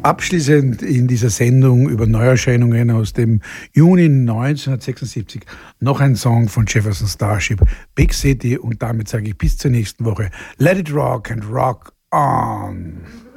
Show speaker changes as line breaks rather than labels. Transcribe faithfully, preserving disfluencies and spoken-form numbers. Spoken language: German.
Abschließend in dieser Sendung über Neuerscheinungen aus dem Juni neunzehnhundertsechsundsiebzig noch ein Song von Jefferson Starship, Big City, und damit sage ich bis zur nächsten Woche. Let it rock and rock on.